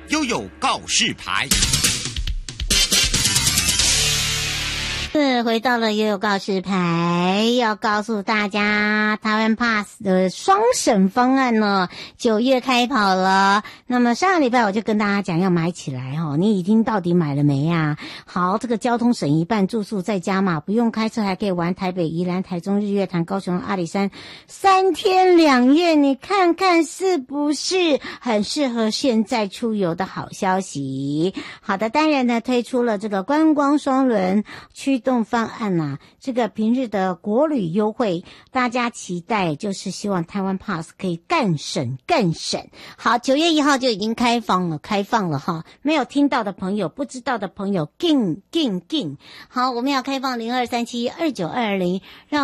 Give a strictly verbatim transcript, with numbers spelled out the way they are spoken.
悠悠告示牌。 是回到了悠悠告示牌，要告诉大家台湾 Pass 的双省方案呢，九月开跑了。那么上个礼拜我就跟大家讲要买起来哦，你已经到底买了没啊？好，这个交通省一半，住宿在家嘛，不用开车还可以玩台北、宜兰、台中、日月潭、高雄、阿里山，三天两夜，你看看是不是很适合现在出游的好消息？好的，当然呢，推出了这个观光双轮驱动方案啊，这个平日的国旅优惠，大家期待就是希望台湾 Pass 可以更省更省。好，九月一号就已经开放了，开放了哈，没有听到的朋友，不知道的朋友，进进进。好，我们要开放零二三七二九二零，让